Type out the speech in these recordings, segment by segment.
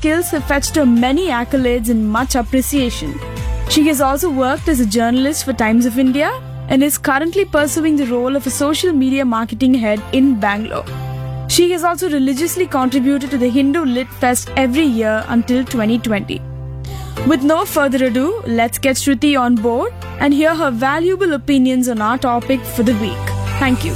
skills have fetched her many accolades and much appreciation. She has also worked as a journalist for Times of India and is currently pursuing the role of a social media marketing head in Bangalore. She has also religiously contributed to the Hindu Lit Fest every year until 2020. With no further ado, let's get Shruti on board and hear her valuable opinions on our topic for the week. Thank you.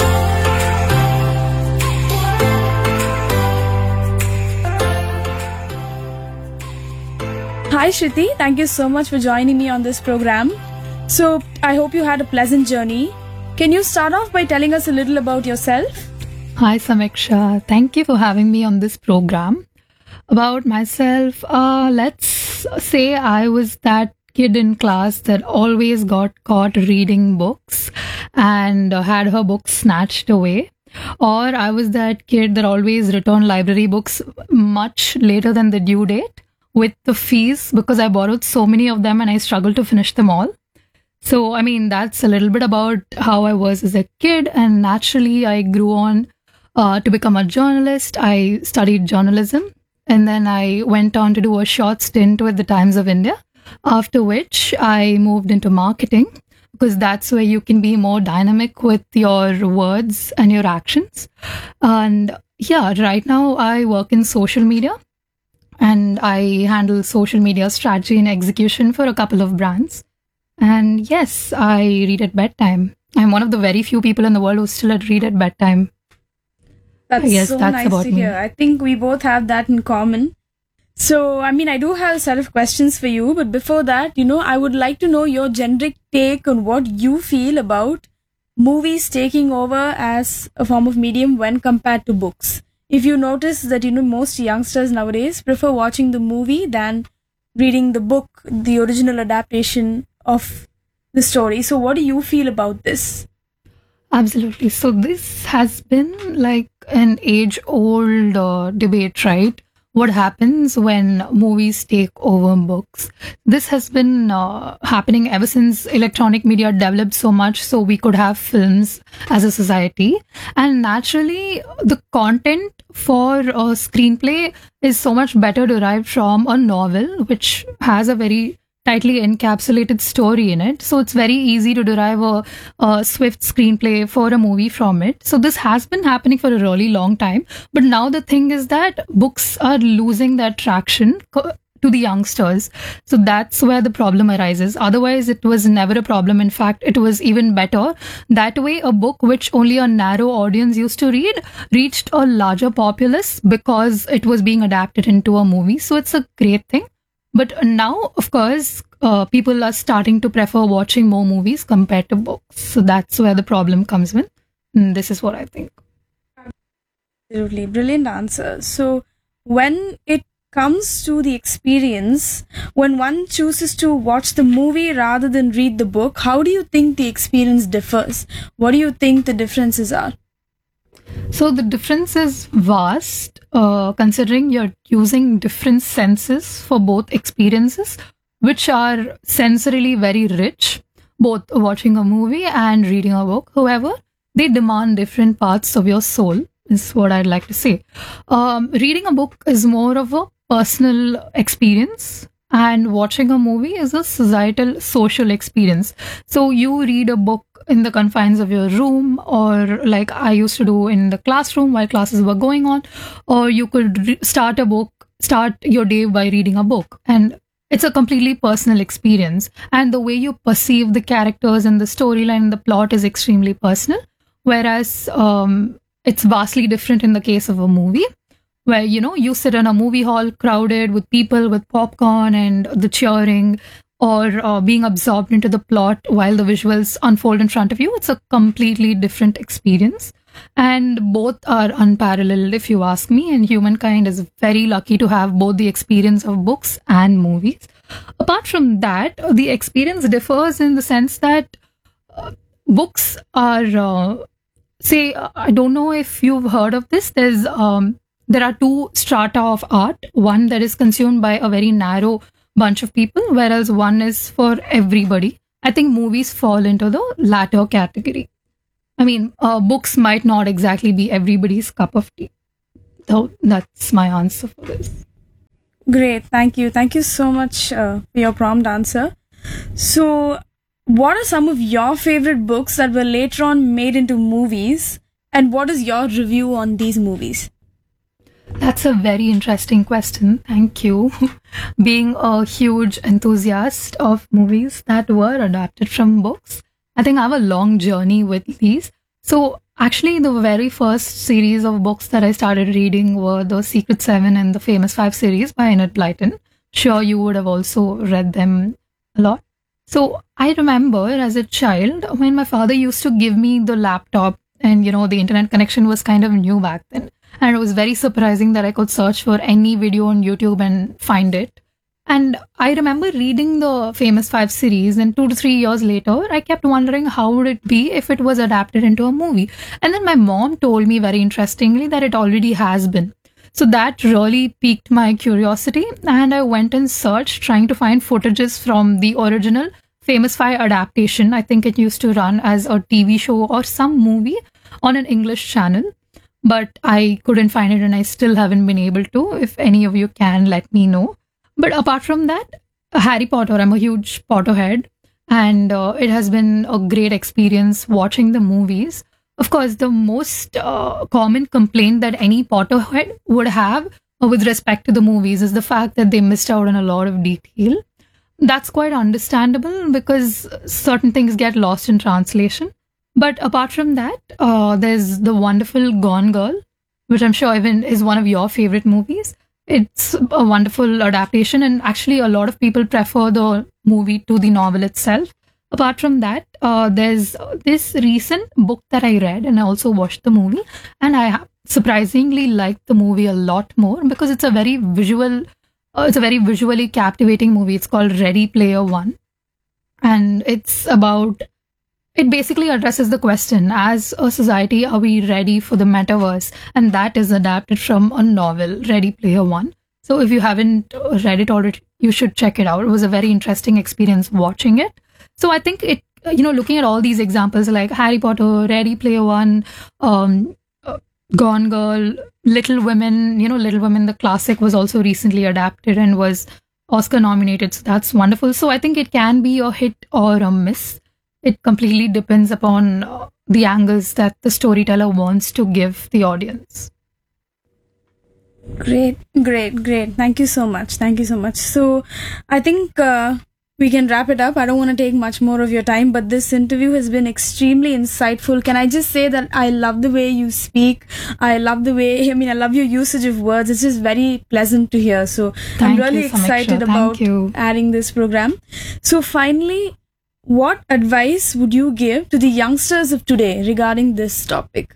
Hi Shruti, thank you so much for joining me on this program. So, I hope you had a pleasant journey. Can you start off by telling us a little about yourself? Hi Samiksha, thank you for having me on this program. About myself, let's say I was that kid in class that always got caught reading books and had her books snatched away. Or I was that kid that always returned library books much later than the due date with the fees because I borrowed so many of them and I struggled to finish them all. So, that's a little bit about how I was as a kid, and naturally I grew on to become a journalist. I studied journalism and then I went on to do a short stint with the Times of India, after which I moved into marketing because that's where you can be more dynamic with your words and your actions. And yeah, right now I work in social media and I handle social media strategy and execution for a couple of brands. And yes, I read at bedtime. I'm one of the very few people in the world who still read at bedtime. That's nice to hear. I think we both have that in common. So, I do have a set of questions for you, but before that, I would like to know your generic take on what you feel about movies taking over as a form of medium when compared to books. If you notice that, most youngsters nowadays prefer watching the movie than reading the book, the original adaptation of the story. So, what do you feel about this? Absolutely. So this has been like an age-old debate, right? What happens when movies take over books? This has been happening ever since electronic media developed so much so we could have films as a society. And naturally, the content for a screenplay is so much better derived from a novel, which has a very tightly encapsulated story in it. So it's very easy to derive a swift screenplay for a movie from it. So this has been happening for a really long time. But now the thing is that books are losing that traction to the youngsters. So that's where the problem arises. Otherwise, it was never a problem. In fact, it was even better. That way, a book which only a narrow audience used to read reached a larger populace because it was being adapted into a movie. So it's a great thing. But now, of course, people are starting to prefer watching more movies compared to books. So that's where the problem comes in. And this is what I think. Absolutely. Brilliant answer. So when it comes to the experience, when one chooses to watch the movie rather than read the book, how do you think the experience differs? What do you think the differences are? So the difference is vast, considering you're using different senses for both experiences, which are sensorily very rich, both watching a movie and reading a book. However, they demand different parts of your soul, is what I'd like to say. Reading a book is more of a personal experience, and watching a movie is a societal, social experience. So you read a book in the confines of your room, or like I used to do in the classroom while classes were going on, or you could start your day by reading a book. And it's a completely personal experience. And the way you perceive the characters and the storyline and the plot is extremely personal. Whereas it's vastly different in the case of a movie, where, you sit in a movie hall crowded with people with popcorn and the cheering, or being absorbed into the plot while the visuals unfold in front of you. It's a completely different experience. And both are unparalleled, if you ask me. And humankind is very lucky to have both the experience of books and movies. Apart from that, the experience differs in the sense that books are, I don't know if you've heard of this. There are two strata of art. One that is consumed by a very narrow bunch of people, whereas one is for everybody. I think movies fall into the latter category. Books might not exactly be everybody's cup of tea. So that's my answer for this. Great. Thank you. Thank you so much for your prompt answer. So, what are some of your favorite books that were later on made into movies? And what is your review on these movies? That's a very interesting question. Thank you. Being a huge enthusiast of movies that were adapted from books, I think I have a long journey with these. So, actually, the very first series of books that I started reading were the Secret Seven and the Famous Five series by Enid Blyton. Sure, you would have also read them a lot. So, I remember as a child when my father used to give me the laptop, and the internet connection was kind of new back then. And it was very surprising that I could search for any video on YouTube and find it. And I remember reading the Famous Five series, and 2 to 3 years later, I kept wondering how would it be if it was adapted into a movie. And then my mom told me very interestingly that it already has been. So that really piqued my curiosity, and I went and searched trying to find footages from the original Famous Five adaptation. I think it used to run as a TV show or some movie on an English channel. But I couldn't find it, and I still haven't been able to. If any of you can, let me know. But apart from that, Harry Potter, I'm a huge Potterhead, and it has been a great experience watching the movies. Of course, the most common complaint that any Potterhead would have with respect to the movies is the fact that they missed out on a lot of detail. That's quite understandable because certain things get lost in translation. But apart from that, there's the wonderful Gone Girl, which I'm sure even is one of your favorite movies. It's a wonderful adaptation, and actually a lot of people prefer the movie to the novel itself. Apart from that, there's this recent book that I read, and I also watched the movie, and I surprisingly liked the movie a lot more because it's a very visually captivating movie. It's called Ready Player One, and it basically addresses the question, as a society, are we ready for the metaverse? And that is adapted from a novel, Ready Player One. So if you haven't read it already, you should check it out. It was a very interesting experience watching it. So I think looking at all these examples like Harry Potter, Ready Player One, Gone Girl, Little Women, Little Women, the classic, was also recently adapted and was Oscar nominated. So that's wonderful. So I think it can be a hit or a miss. It completely depends upon the angles that the storyteller wants to give the audience. Great. Thank you so much. So I think we can wrap it up. I don't want to take much more of your time, but this interview has been extremely insightful. Can I just say that I love the way you speak. I love your usage of words. It's just very pleasant to hear. So I'm really excited about adding this program. So finally, what advice would you give to the youngsters of today regarding this topic?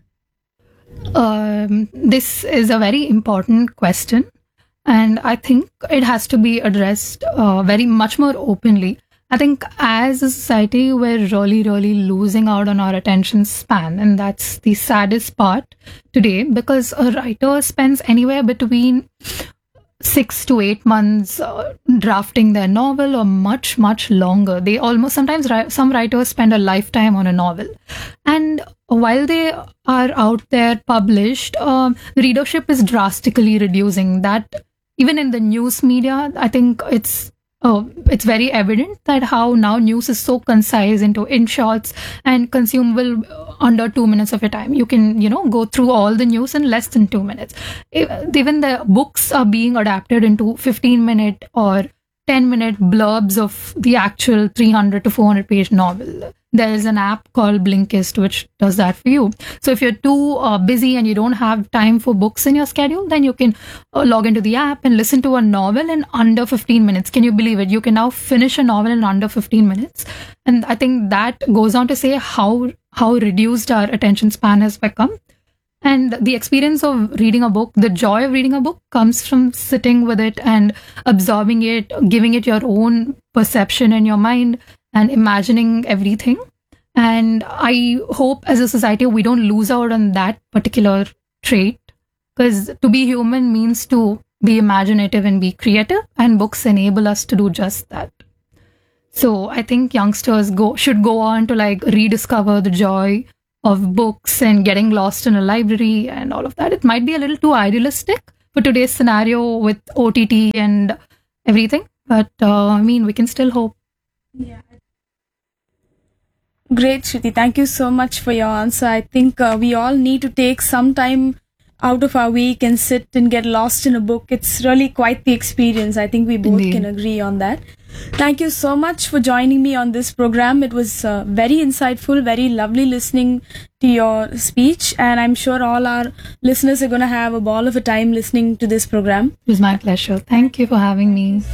This is a very important question, and I think it has to be addressed very much more openly. I think as a society, we're really, really losing out on our attention span, and that's the saddest part today, because a writer spends anywhere between 6 to 8 months drafting their novel, or much, much longer. They almost sometimes some writers spend a lifetime on a novel. And while they are out there published, the readership is drastically reducing. That even in the news media, I think it's very evident that how now news is so concise into in shots and consumable under 2 minutes of your time. You can, go through all the news in less than 2 minutes. Even the books are being adapted into 15-minute or 10-minute blurbs of the actual 300 to 400 page novel. There is an app called Blinkist which does that for you. So if you're too busy and you don't have time for books in your schedule, then you can log into the app and listen to a novel in under 15 minutes. Can you believe it? You can now finish a novel in under 15 minutes. And I think that goes on to say how reduced our attention span has become. And the experience of reading a book, the joy of reading a book, comes from sitting with it and absorbing it, giving it your own perception in your mind and imagining everything. And I hope as a society, we don't lose out on that particular trait, because to be human means to be imaginative and be creative, and books enable us to do just that. So I think youngsters should go on to rediscover the joy of books and getting lost in a library and all of that. It might be a little too idealistic, for today's scenario with OTT and everything. But we can still hope. Yeah. Great, Shruti. Thank you so much for your answer. I think we all need to take some time out of our week and sit and get lost in a book. It's really quite the experience. I think we both Indeed. can agree on that. Thank you so much for joining me on this program. It was very insightful, very lovely listening to your speech, and I'm sure all our listeners are going to have a ball of a time listening to this program. It was my pleasure. Thank you for having me.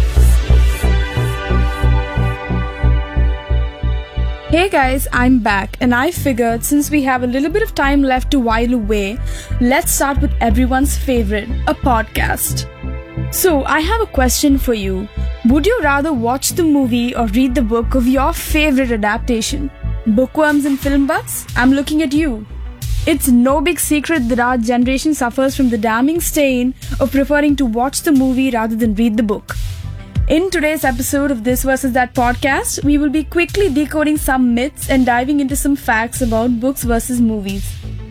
Hey guys, I'm back, and I figured since we have a little bit of time left to while away, let's start with everyone's favorite, a podcast. So, I have a question for you. Would you rather watch the movie or read the book of your favorite adaptation? Bookworms and film buffs, I'm looking at you. It's no big secret that our generation suffers from the damning stain of preferring to watch the movie rather than read the book. In today's episode of This Versus That podcast, we will be quickly decoding some myths and diving into some facts about books versus movies.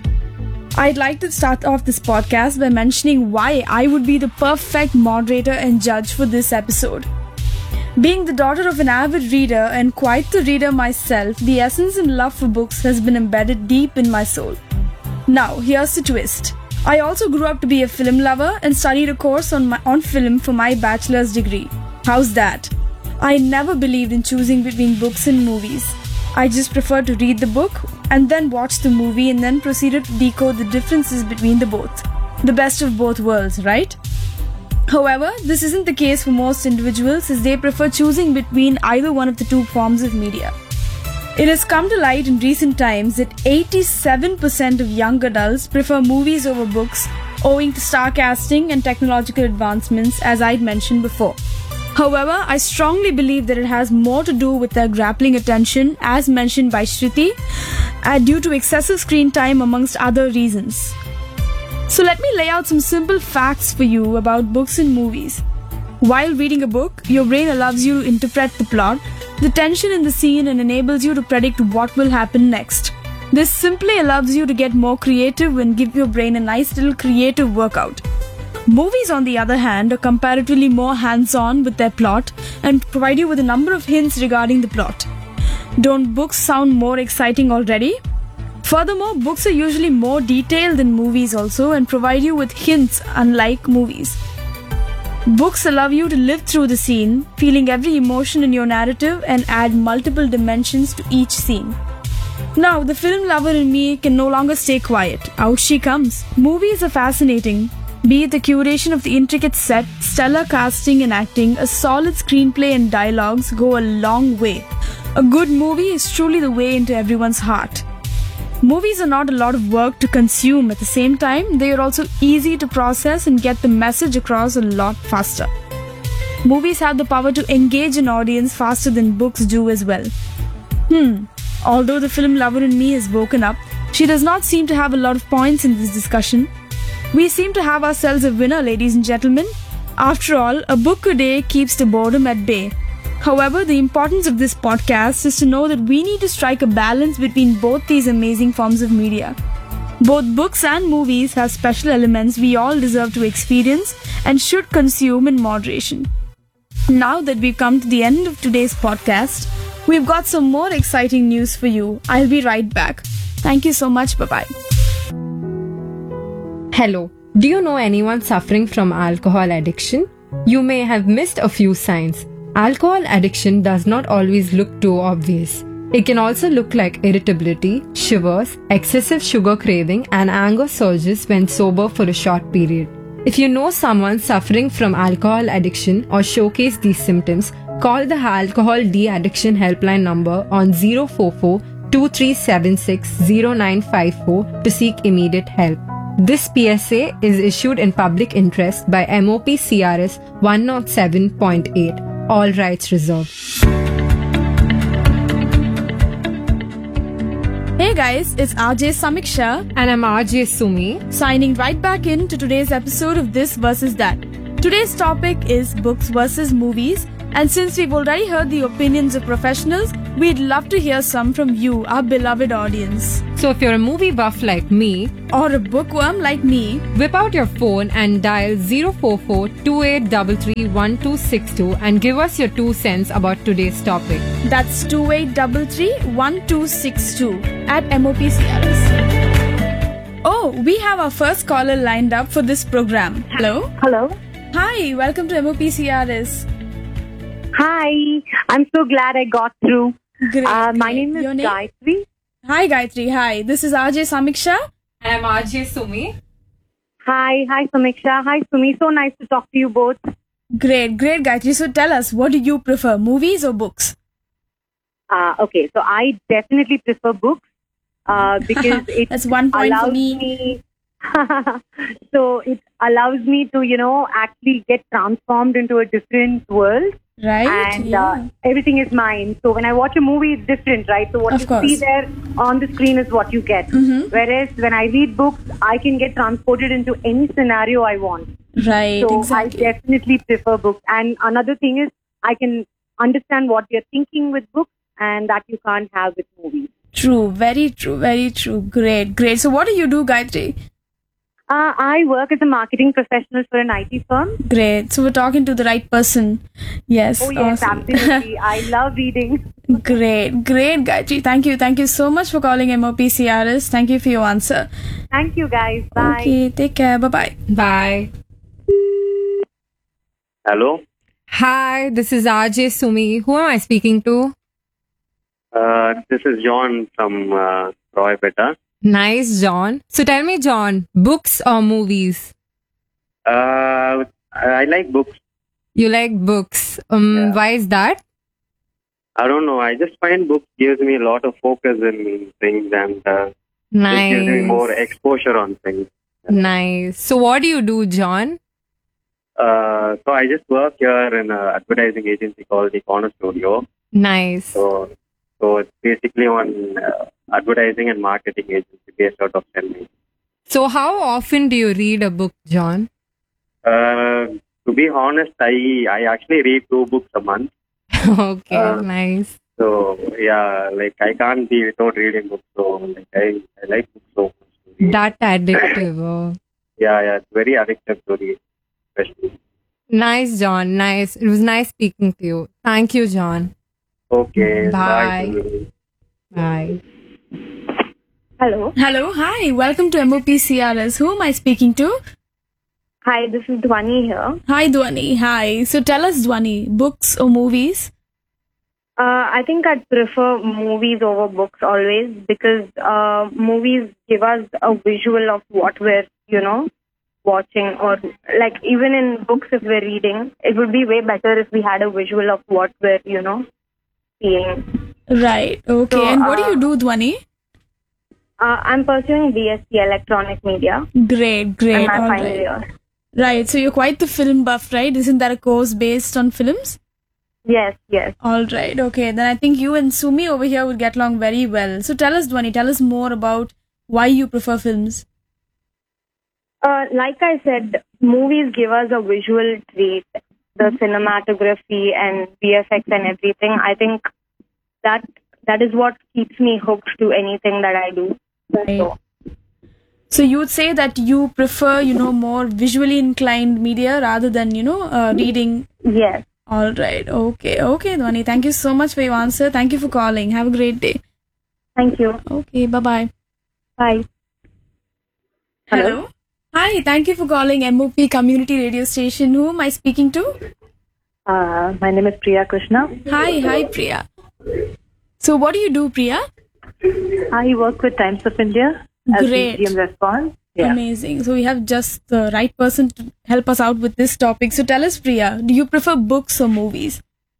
I'd like to start off this podcast by mentioning why I would be the perfect moderator and judge for this episode. Being the daughter of an avid reader and quite the reader myself, the essence and love for books has been embedded deep in my soul. Now, here's the twist. I also grew up to be a film lover and studied a course on film for my bachelor's degree. How's that? I never believed in choosing between books and movies. I just preferred to read the book and then watch the movie and then proceeded to decode the differences between the both. The best of both worlds, right? However, this isn't the case for most individuals as they prefer choosing between either one of the two forms of media. It has come to light in recent times that 87% of young adults prefer movies over books owing to star casting and technological advancements, as I'd mentioned before. However, I strongly believe that it has more to do with their grappling attention, as mentioned by Shruti, due to excessive screen time amongst other reasons. So let me lay out some simple facts for you about books and movies. While reading a book, your brain allows you to interpret the plot, the tension in the scene, and enables you to predict what will happen next. This simply allows you to get more creative and give your brain a nice little creative workout. Movies, on the other hand, are comparatively more hands-on with their plot and provide you with a number of hints regarding the plot. Don't books sound more exciting already? Furthermore, books are usually more detailed than movies also and provide you with hints unlike movies. Books allow you to live through the scene, feeling every emotion in your narrative and add multiple dimensions to each scene. Now, the film lover in me can no longer stay quiet. Out she comes. Movies are fascinating. Be it the curation of the intricate set, stellar casting and acting, a solid screenplay and dialogues go a long way. A good movie is truly the way into everyone's heart. Movies are not a lot of work to consume. At the same time, they are also easy to process and get the message across a lot faster. Movies have the power to engage an audience faster than books do as well. Although the film lover in me has woken up, she does not seem to have a lot of points in this discussion. We seem to have ourselves a winner, ladies and gentlemen. After all, a book a day keeps the boredom at bay. However, the importance of this podcast is to know that we need to strike a balance between both these amazing forms of media. Both books and movies have special elements we all deserve to experience and should consume in moderation. Now that we've come to the end of today's podcast, we've got some more exciting news for you. I'll be right back. Thank you so much. Bye-bye. Hello. Do you know anyone suffering from alcohol addiction? You may have missed a few signs. Alcohol addiction does not always look too obvious. It can also look like irritability, shivers, excessive sugar craving, and anger surges when sober for a short period. If you know someone suffering from alcohol addiction or showcase these symptoms, call the Alcohol De-Addiction Helpline number on 044-2376-0954 to seek immediate help. This PSA is issued in public interest by MOP CRS 107.8. All rights reserved. Hey guys, it's RJ Samiksha And I'm RJ Sumi. signing right back into today's episode of This Versus That. Today's topic is books versus movies, And since we've already heard the opinions of professionals, we'd love to hear some from you, our beloved audience. So if you're a movie buff like me, or a bookworm like me, whip out your phone and dial 044-2833-1262 and give us your 2 cents about today's topic. That's 2833-1262 at MOPCRS. Oh, we have our first caller lined up for this program. Hello? Hello. Hi, welcome to MOPCRS. Hi. I'm so glad I got through. Great. My name is Gayatri. Hi, Gayatri. Hi. This is RJ Samiksha. And I'm RJ Sumi. Hi. Hi, Samiksha. Hi, Sumi. So nice to talk to you both. Great, Gayatri. So tell us, what do you prefer, movies or books? Okay, so I definitely prefer books because it That's 1 point allows for me. So it allows me to, actually get transformed into a different world. Right? And everything is mine. So when I watch a movie, it's different, right? So what Of you course. see there on the screen is what you get. Whereas when I read books, I can get transported into any scenario I want. Right, So exactly. I definitely prefer books. And another thing is I can understand what they're thinking with books, and that you can't have with movies. True, very true, very true. Great. So what do you do, Gayatri? I work as a marketing professional for an IT firm. Great. So we're talking to the right person. Yes. Oh yes, awesome. absolutely. I love reading. Great, Gayatri. Thank you so much for calling MOPCRS. Thank you for your answer. Thank you guys. Bye. Okay, take care. Bye-bye. Bye. Hello. Hi, this is RJ Sumi. Who am I speaking to? This is John from Roypeta. Nice, John. So tell me, John, books or movies? I like books. You like books. Yeah. Why is that? I don't know. I just find books gives me a lot of focus in things and it gives me more Nice. exposure on things. Nice. So what do you do, John? So I just work here in an advertising agency called the Corner Studio. Nice. So it's basically one advertising and marketing agency based out of Chennai. So how often do you read a book, John? To be honest, I actually read 2 books a month. Okay, nice. So yeah, like I can't be without reading books. So like I like books so much to read. That addictive. Oh. Yeah, it's very addictive to read, especially. Nice, John. Nice. It was nice speaking to you. Thank you, John. Okay. Bye. Bye. Bye. Hello. Hello, hi. Welcome to MOPCRS. Who am I speaking to? Hi, this is Dhwani here. Hi, Dhwani. Hi. So tell us, Dhwani, books or movies? I think I'd prefer movies over books always because movies give us a visual of what we're, watching, or like even in books if we're reading, it would be way better if we had a visual of what we're, seeing. Right. Okay. So, and what do you do, Dhwani? I'm pursuing BSc Electronic Media. Great. And my All final right. year. Right. So you're quite the film buff, right? Isn't that a course based on films? Yes. All right. Okay. Then I think you and Sumi over here would get along very well. So tell us, Dhwani, tell us more about why you prefer films. Like I said, movies give us a visual treat. The cinematography and VFX and everything. I think that is what keeps me hooked to anything that I do. Right. So you would say that you prefer, more visually inclined media rather than, reading. Yes. All right. Okay, Dhwani. Thank you so much for your answer. Thank you for calling. Have a great day. Thank you. Okay, bye-bye. Bye. Hello. Hi, thank you for calling MOP Community Radio Station. Who am I speaking to? My name is Priya Krishna. Hi, Priya. So what do you do, Priya? I work with Times of India as Great. BGM response. Yeah. Amazing. So we have just the right person to help us out with this topic. So tell us, Priya, do you prefer books or movies?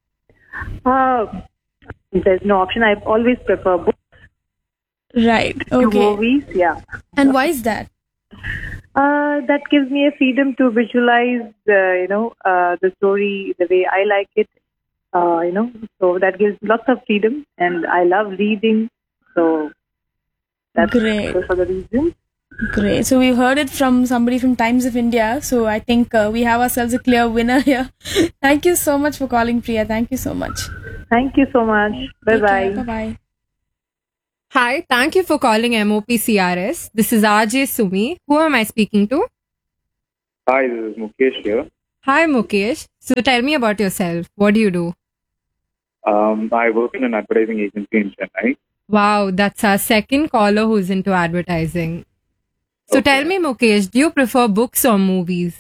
There's no option. I always prefer books Right. to Okay. movies. Yeah. And why is that? That gives me a freedom to visualize, the story the way I like it. So that gives lots of freedom, and I love reading. So that's Great. those are the reasons. Great. So we've heard it from somebody from Times of India. So I think we have ourselves a clear winner here. Thank you so much for calling, Priya. Thank you so much. Thank you so much. Bye-bye. Bye-bye. Hi, thank you for calling MOPCRS. This is RJ Sumi. Who am I speaking to? Hi, this is Mukesh here. Hi, Mukesh. So tell me about yourself. What do you do? I work in an advertising agency in Chennai. Wow, that's our second caller who's into advertising. So tell me, Mukesh, do you prefer books or movies?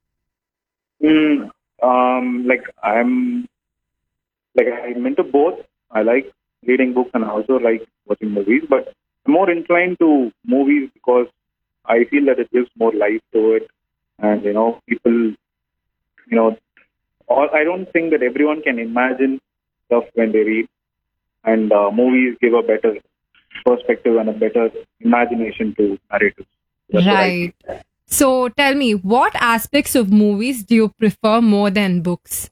I'm into both. I like reading books and I also like watching movies, but I'm more inclined to movies because I feel that it gives more life to it. And, people, I don't think that everyone can imagine stuff when they read. And movies give a better perspective and a better imagination to narratives. That's Right. So tell me, what aspects of movies do you prefer more than books?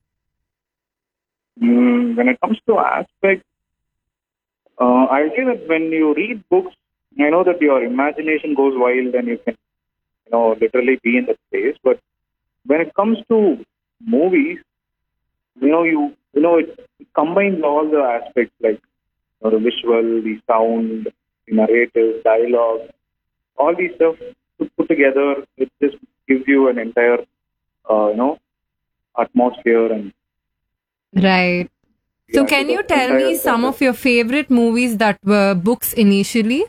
When it comes to aspects, I say that when you read books, I know that your imagination goes wild and you can, literally be in the place. But when it comes to movies, it combines all the aspects like the visual, the sound, the narrative, dialogue, all these stuff put together. It just gives you an entire, atmosphere and. Right. So can you tell me some of your favorite movies that were books initially?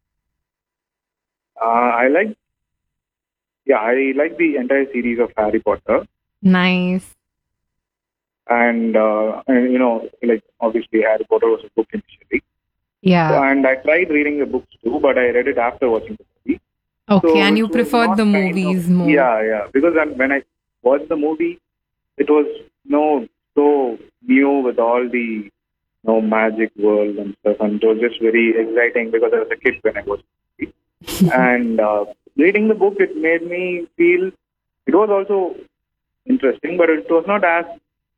I like the entire series of Harry Potter. Nice. And obviously Harry Potter was a book initially. Yeah. And I tried reading the books too, but I read it after watching the movie. Okay, So and you it was preferred not the kind movies of- more. Yeah. Because when I watched the movie, it was so new with all the magic world and stuff, and it was just very exciting because I was a kid when I watched the movie. And reading the book, it made me feel it was also interesting, but it was not as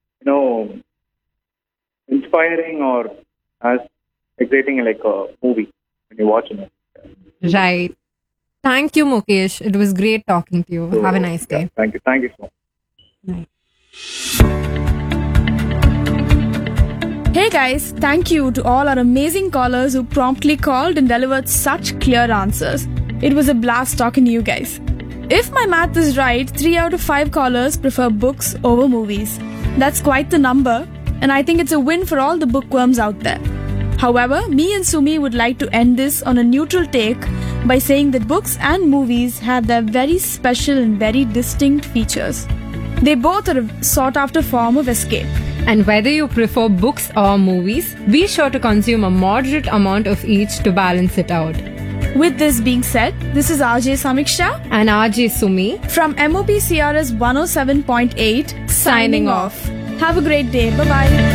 inspiring or as exciting like a movie when you watch it. Right. Thank you, Mukesh. It was great talking to you. So, Have a nice day. Thank you so much. Hey guys, thank you to all our amazing callers who promptly called and delivered such clear answers. It was a blast talking to you guys. If my math is right, 3 out of 5 callers prefer books over movies. That's quite the number, and I think it's a win for all the bookworms out there. However, me and Sumi would like to end this on a neutral take by saying that books and movies have their very special and very distinct features. They both are a sought-after form of escape. And whether you prefer books or movies, be sure to consume a moderate amount of each to balance it out. With this being said, this is RJ Samiksha And RJ Sumi from MOP CRS 107.8 signing off. Have a great day. Bye-bye.